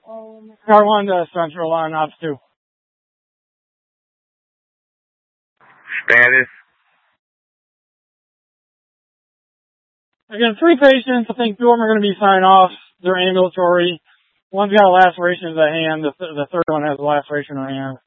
Car 1 to Central on Ops 2. Status? Again, 3 patients. I think 2 of them are going to be signed off. They're ambulatory. One's got a laceration of the hand. The third one has a laceration of the hand.